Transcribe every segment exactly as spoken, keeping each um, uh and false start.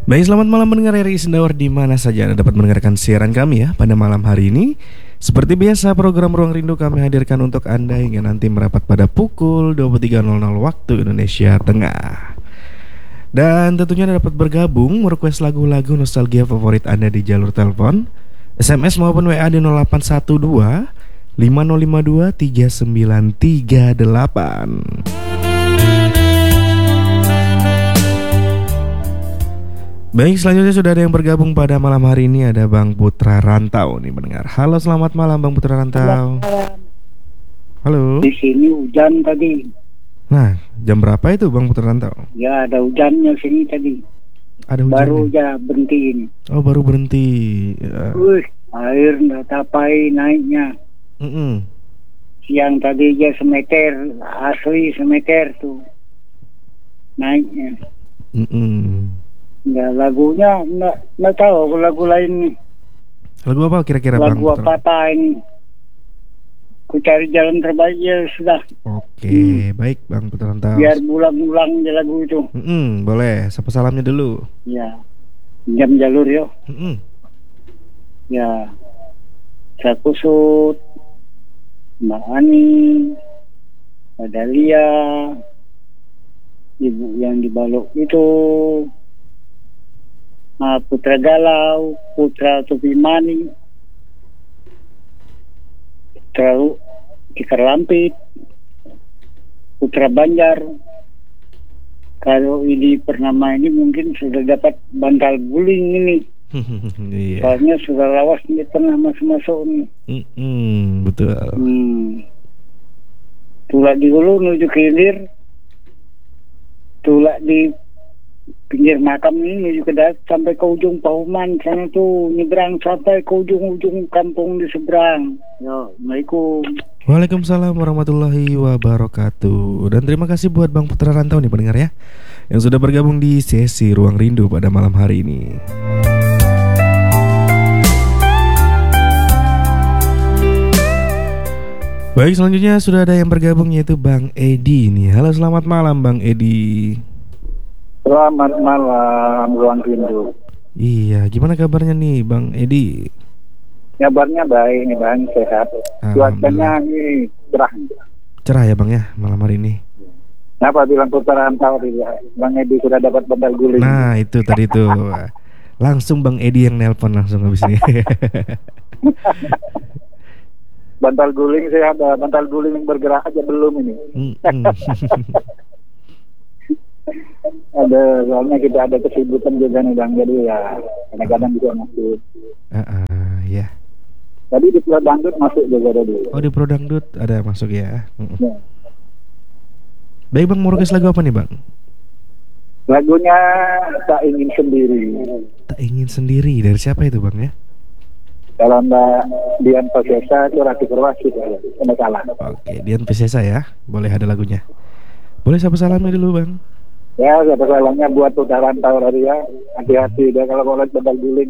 Baik, selamat malam mendengar R I Sendawar di mana saja Anda dapat mendengarkan siaran kami ya pada malam hari ini. Seperti biasa, program Ruang Rindu kami hadirkan untuk Anda hingga nanti merapat pada pukul dua puluh tiga nol nol waktu Indonesia Tengah. Dan tentunya Anda dapat bergabung merequest lagu-lagu nostalgia favorit Anda di jalur telepon, S M S maupun W A di nol delapan satu dua lima nol lima dua tiga sembilan tiga delapan. Baik, selanjutnya sudah ada yang bergabung pada malam hari ini. Ada Bang Putra Rantau nih mendengar. Halo, selamat malam Bang Putra Rantau. Halo. Di sini hujan tadi. Nah, jam berapa itu Bang Putra Rantau? Ya, ada hujannya sini tadi. Ada hujan. Baru aja berhenti ini. Oh, baru berhenti. Ya. Wih, air nggak tapai naiknya. Mm-mm. Siang tadi aja semeter, asli semeter tuh naiknya. Mm-mm. Ya, lagunya nggak nggak tahu lagu lain nih. Lagu apa kira-kira Bang Lagu Putra? apa ini? Ku cari jalan terbaik ya sudah. Oke, Hmm. baik Bang Putra Rantau. Biar ulang-ulang aja lagu itu. Mm-mm, boleh, sapa salamnya dulu. Ya, jam jalur yo. Mm-mm. Ya, saya kusut, Mbak Ani, Mbak Dahlia, ibu yang di Balok itu, nah, Putra Galau, Putra Topi Mani, Putra Tikar Lampit, Putra Banjar. Kalau ini pernama ini mungkin sudah dapat bantal guling ini. Iya. Soalnya sudah lawas di tengah masuk-masuk nih. Mm-mm, betul. Hmm. Tulak di hulu menuju ke hilir. Tulak di pinggir makam ini menuju ke darat sampai ke ujung Pahuman sana tuh nyebrang sampai ke ujung-ujung kampung di seberang. Yo, Assalamualaikum. Waalaikumsalam warahmatullahi wabarakatuh. Dan terima kasih buat Bang Putra Rantau nih pendengar ya, yang sudah bergabung di sesi Ruang Rindu pada malam hari ini. Baik, selanjutnya sudah ada yang bergabung yaitu Bang Edi nih. Halo, selamat malam Bang Edi. Selamat malam, Ruang Rindu. Iya, gimana kabarnya nih Bang Edi? Kabarnya baik nih Bang, sehat. Cuacanya ini cerah. Cerah ya Bang ya malam hari ini. Kenapa bilang putaran tahu Bang Edi sudah dapat bantal guling? Nah itu tadi tuh, langsung Bang Edi yang nelpon langsung habis ini. Bantal guling saya ada, bantal guling yang bergerak aja belum ini. Ada, soalnya kita ada kesibukan juga nih Bang, jadi ya kadang-kadang bisa masuk. Uh, uh, ya. Tadi di Pulau Dangdut masuk juga tadi. Oh, di Pro Dangdut ada masuk ya. Mm-mm. Ya. Baik Bang, mau request lagu apa nih Bang? Lagunya Tak Ingin Sendiri. Tak Ingin Sendiri, dari siapa itu Bang ya? Kalau Mbak Dian Pasesa itu Rati Perwasi, tidak salah. Oke, Dian Piscesa ya, boleh ada lagunya. Boleh sapa salamnya dulu Bang. Ya, siapa salahnya buat putaran tahu tadi ya. Hati-hati deh kalau mau bantal guling.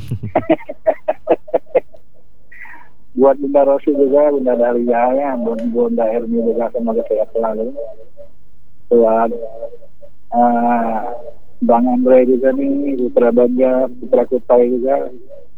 Buat Bunda Rosi juga, Bunda Dahlia ya, Bunda Hermi juga, semoga sehat selalu. Buat uh, Bang Andre juga nih, Putra Banjar, Putra Kutai juga.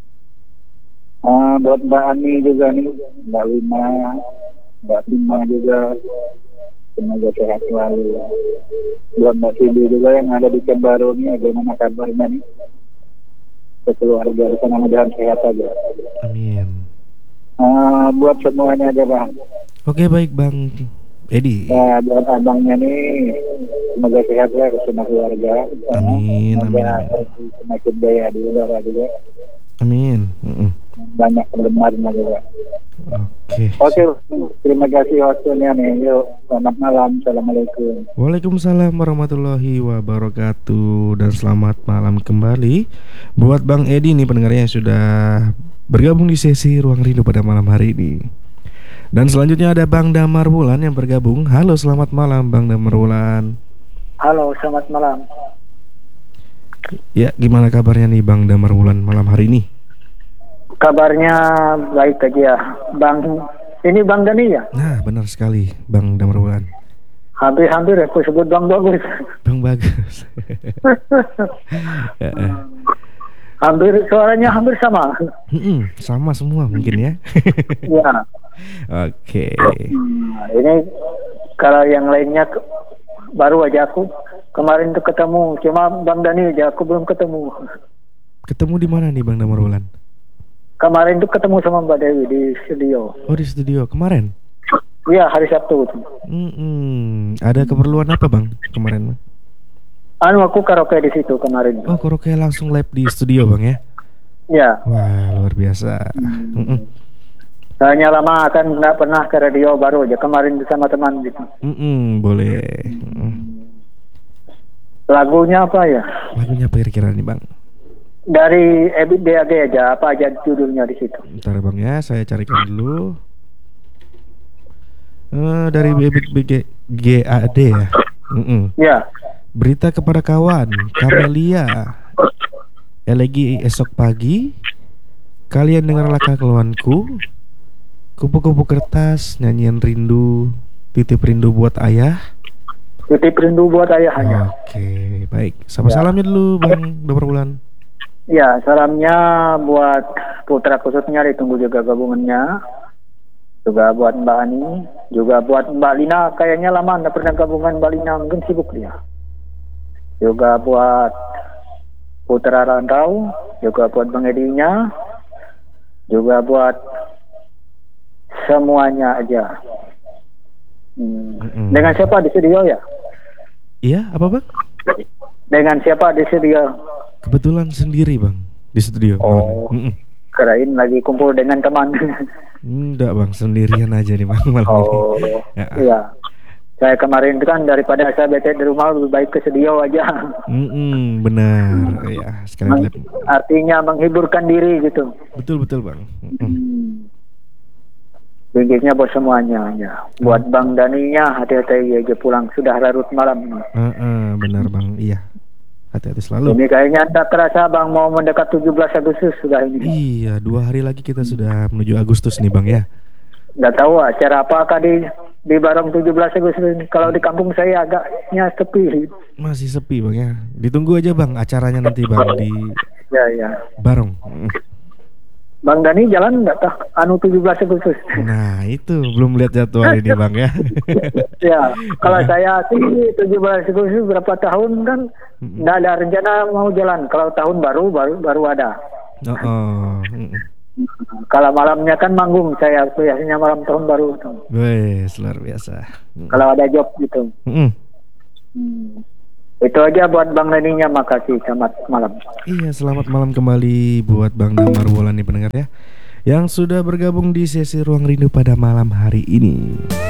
Uh, buat Mbak Ani juga nih, Mbak Lima, Mbak Lima juga, semoga sehat selalu. Buat Mbak Cindy juga yang ada di Kembaru nih, bagaimana kabarnya nih? Keluarga di sana mudah-mudahan sehat aja. Amin. Uh, buat semuanya aja Bang. Oke, baik Bang Edi. Ya, buat abangnya nih, semoga sehat ya semua keluarga. Amin, amin, amin. Semakin jaya di udara juga. Amin. Mm-mm. Banyak penggemarnya juga. Oke. Oke, terima kasih waktunya nih. Yuk, selamat malam. Assalamualaikum. Waalaikumsalam warahmatullahi wabarakatuh. Dan selamat malam kembali buat Bang Edi nih pendengarnya yang sudah bergabung di sesi Ruang Rindu pada malam hari ini. Dan selanjutnya ada Bang Damar Wulan yang bergabung. Halo, selamat malam Bang Damar Wulan. Halo, selamat malam. Ya, gimana kabarnya nih Bang Damar Wulan malam hari ini? Kabarnya baik aja, Bang. Ini Bang Dani ya? Nah, benar sekali Bang Damar Wulan. Hampir-hampir aku sebut Bang Bagus. Bang Bagus. Heeh. Hampir suaranya hampir sama. Mm-mm, sama semua mungkin ya. Ya. Oke. Nah, ini kalau yang lainnya ke- baru aja aku kemarin tuh ketemu, cuma Bang Dani aja aku belum ketemu. Ketemu di mana nih Bang Damar Wulan? Kemarin tuh ketemu sama Mbak Dewi di studio. Oh di studio kemarin. Iya, hari Sabtu tuh. Mm-mm. Ada keperluan apa Bang kemarin? Anu aku karaoke di situ kemarin. Oh karaoke langsung live di studio Bang ya? Ya. Wah luar biasa. Mm-mm. Soalnya lama kan nggak pernah ke radio, baru aja kemarin bersama teman gitu. Mm-mm, boleh. Mm. Lagunya apa ya? Lagunya apa kira-kira nih Bang? Dari Ebit D A G aja, apa aja judulnya di situ? Bentar Bang ya, saya carikan dulu. Eh, dari Bebek B G G A D ya. Mm-mm. Ya. Berita kepada kawan, Kamelia. Elegi esok pagi, kalian dengarlah keluhanku. Kupu-kupu kertas, nyanyian rindu, titip rindu buat ayah. Titip rindu buat ayahnya. Oke, baik. Sama Ya. salamnya dulu Bang Damar Wulan. Ya, salamnya buat putra khususnya, ditunggu juga gabungannya. Juga buat Mbak Ani, juga buat Mbak Lina, kayaknya lama nggak pernah gabungan Mbak Lina, mungkin sibuk dia. Juga buat Putra Rantau, juga buat Bang Edinya, juga buat semuanya aja. Hmm. Mm-mm. Dengan siapa di studio ya? Iya, apa Bang? Dengan siapa di studio? Kebetulan sendiri Bang di studio. Oh. Mm-mm. Kirain lagi kumpul dengan teman. Enggak Bang, sendirian aja nih Bang malam Oh, ini. Ya. iya. Saya kemarin itu kan daripada saya bete di rumah, lebih baik ke studio aja. Mm-mm, benar, ya sekali Meng- lagi. artinya menghiburkan diri gitu. Betul betul Bang. Mm-mm. Hmm. Bingkisnya buat semuanya ya. Buat Bang Daninya, hati-hati aja pulang, sudah larut malam. Uh-uh, benar Bang, iya. Hati-hati selalu. Ini kayaknya tak terasa Bang mau mendekat tujuh belas Agustus sudah ini. Iya, dua hari lagi kita sudah menuju Agustus nih Bang ya. Nggak tahu acara apakah di di Barong tujuh belas Agustus ini. Kalau di kampung saya agaknya sepi. Masih sepi Bang ya. Ditunggu aja Bang acaranya nanti Bang di Ya ya. Barong. Mm. Bang Dani jalan nggak tah anu tujuh belas Agustus? Nah itu belum lihat jadwal ini Bang ya. Ya, kalau saya sih tujuh belas Agustus berapa tahun kan Mm-mm. nggak ada rencana mau jalan. Kalau tahun baru baru baru ada. Oh, oh. Mm-mm. Kalau malamnya kan manggung saya biasanya malam tahun baru tuh. Wes, luar biasa. Mm. Kalau ada job gitu. Mm-mm. Hmm. Itu aja buat Bang Daninya, makasih, selamat malam. Iya, selamat malam kembali buat Bang Damar Wulan nih pendengar ya, yang sudah bergabung di sesi Ruang Rindu pada malam hari ini.